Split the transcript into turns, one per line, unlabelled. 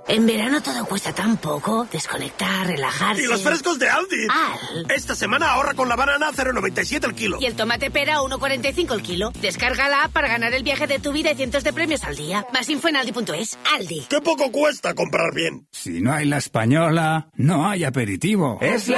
En verano todo cuesta tan poco. Desconectar, relajarse...
¡Y los frescos de Aldi!
¡Al!
Esta semana ahorra con la banana a 0,97 el kilo.
Y el tomate pera a 1,45 el kilo. Descarga la app para ganar el viaje de tu vida y cientos de premios al día. Más info en aldi.es. Aldi.
¡Qué poco cuesta comprar bien!
Si no hay la española, no hay aperitivo. Es la